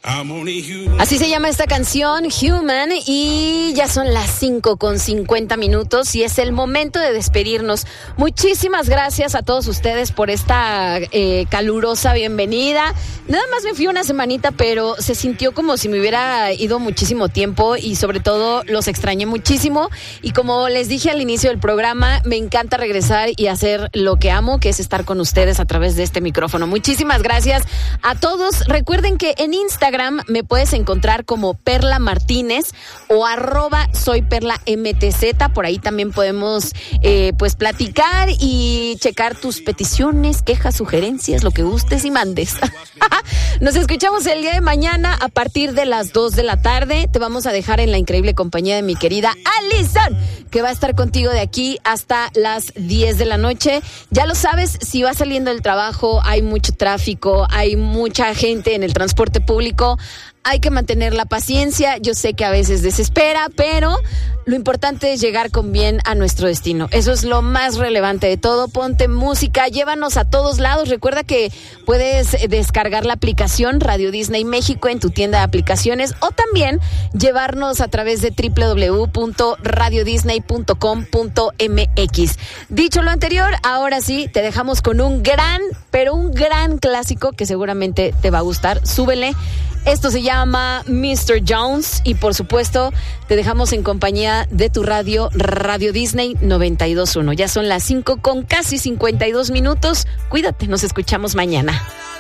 Así se llama esta canción, Human, y ya son las 5:50 y es el momento de despedirnos. Muchísimas gracias a todos ustedes por esta calurosa bienvenida. Nada más me fui una semanita, pero se sintió como si me hubiera ido muchísimo tiempo y sobre todo los extrañé muchísimo. Y como les dije al inicio del programa, me encanta regresar y hacer lo que amo, que es estar con ustedes a través de este micrófono. Muchísimas gracias a todos. Recuerden que en Instagram me puedes encontrar como Perla Martínez o @soyperlamtz. Por ahí también podemos pues platicar y checar tus peticiones, quejas, sugerencias, lo que gustes y mandes. Nos escuchamos el día de mañana a partir de las 2 de la tarde. Te vamos a dejar en la increíble compañía de mi querida Alison, que va a estar contigo de aquí hasta las 10 de la noche. Ya lo sabes, si vas saliendo del trabajo, hay mucho tráfico, hay mucha gente en el transporte público. Hay que mantener la paciencia. Yo sé que a veces desespera, pero lo importante es llegar con bien a nuestro destino. Eso es lo más relevante de todo. Ponte música, llévanos a todos lados. Recuerda que puedes descargar la aplicación Radio Disney México en tu tienda de aplicaciones o también llevarnos a través de www.radiodisney.com.mx. Dicho lo anterior, ahora sí, te dejamos con un gran clásico que seguramente te va a gustar. Súbele. Esto se llama Mr. Jones y por supuesto te dejamos en compañía de tu radio Disney 92.1. Ya son las 5:52. Cuídate, nos escuchamos mañana.